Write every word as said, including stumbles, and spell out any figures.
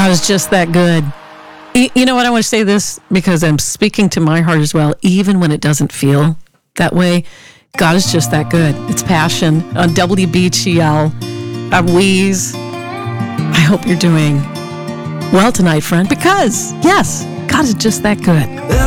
God is just that good. Y- You know what? I want to say this because I'm speaking to my heart as well, even when it doesn't feel that way. God is just that good. It's Passion on W B G L. I'm Wheeze. I hope you're doing well tonight, friend, because, yes, God is just that good.